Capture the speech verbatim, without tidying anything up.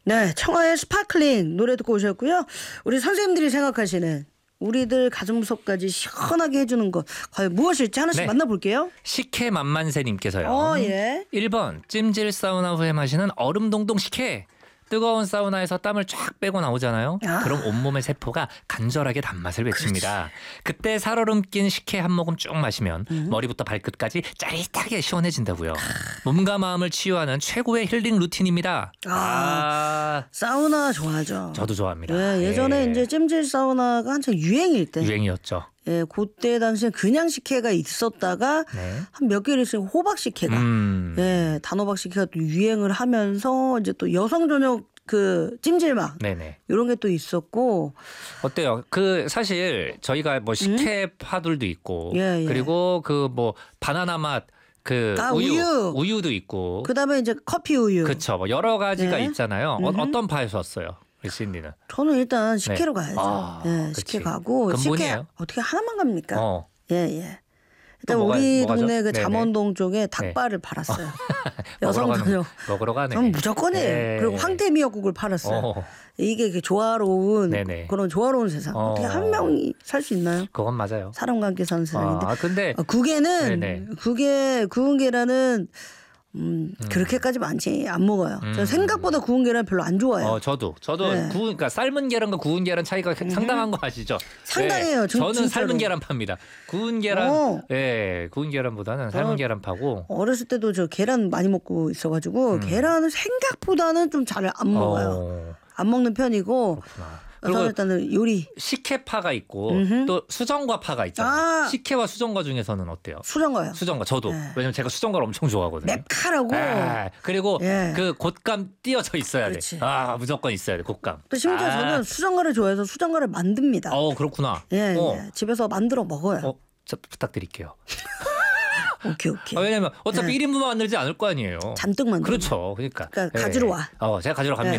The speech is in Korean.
네, 청하의 스파클링 노래 듣고 오셨고요. 우리 선생님들이 생각하시는 우리들 가슴 속까지 시원하게 해주는 것 과연 무엇일지 하나씩 네. 만나볼게요. 식혜 만만세님께서요. 어, 예. 일 번 찜질 사우나 후에 마시는 얼음 동동 식혜. 뜨거운 사우나에서 땀을 쫙 빼고 나오잖아요. 아. 그럼 온몸의 세포가 간절하게 단맛을 외칩니다. 그때 살얼음 낀 식혜 한 모금 쭉 마시면 음. 머리부터 발끝까지 짜릿하게 시원해진다고요. 몸과 마음을 치유하는 최고의 힐링 루틴입니다. 아. 아, 사우나 좋아하죠. 저도 좋아합니다. 예, 예전에 예. 이제 찜질 사우나가 한창 유행일 때, 유행이었죠. 예, 그때 당시에 그냥 식혜가 있었다가 네. 한 몇 개월 있으면 호박 식혜가, 음. 예, 단호박 식혜가 또 유행을 하면서 이제 또 여성 전용 그 찜질막 네네. 이런 게 또 있었고, 어때요? 그 사실 저희가 뭐 식혜파들도 있고 음? 예, 예. 그리고 그 뭐 바나나 맛 그 아, 우유, 우유. 우유도 있고 그다음에 이제 커피 우유. 그렇죠. 뭐 여러 가지가 네. 있잖아요. 어, 음흠. 어떤 파에서 왔어요? 우리 신디는. 저는 일단 식혜로 가야죠. 아, 예, 그치. 식혜 가고 근본이에요. 식혜 어떻게 하나만 갑니까? 어. 예, 예. 일단 또 뭐가- 우리 뭐가죠? 동네 그 네네. 잠원동 쪽에 닭발을 팔았어요. 먹으러 여성 가는 전용. 먹으러 가네. 저는 무조건이에요. 네. 그리고 황태 미역국을 팔았어요. 어, 이게 그 조화로운 네네. 그런 조화로운 세상. 어. 어떻게 한 명이 살 수 있나요? 그건 맞아요. 사람과 함께 사는 세상인데. 아, 근데 어, 국에는 네네. 국에 구운 계란은 음, 그렇게까지 많지 안 먹어요. 음. 저는 생각보다 구운 계란 별로 안 좋아해요. 어, 저도 저도 네. 구운 그러니까 삶은 계란과 구운 계란 차이가 상당한 거 아시죠? 상당해요, 네. 진- 저는 진짜로. 삶은 계란 팝니다. 구운 계란, 어. 예, 구운 계란보다는 삶은 어. 계란 파고. 어렸을 때도 저 계란 많이 먹고 있어가지고 계란은 생각보다는 좀 잘 안 먹어요. 음. 어, 안 먹는 편이고 그렇구나. 저는 그리고 일단은 요리 식혜파가 있고 음흠. 또 수정과파가 있잖아요. 아. 식혜와 수정과 중에서는 어때요? 수정거요. 수정과 저도 네. 왜냐면 제가 수정과를 엄청 좋아하거든요. 맵칼하고 아, 그리고 예. 그 곶감 띄어져 있어야 그렇지. 돼. 아 무조건 있어야 돼 곶감. 또 심지어 아. 저는 수정거를 좋아해서 수정거를 만듭니다. 어 그렇구나. 예, 어, 예. 집에서 만들어 먹어요. 어, 저 부탁드릴게요. 오케이 오케이. 아, 왜냐면 어차피 예. 일 인분만 만들지 않을 거 아니에요. 잔뜩 만들어. 그렇죠. 그러니까. 그러니까 예. 가지러 와. 어, 제가 가지러 갑니다.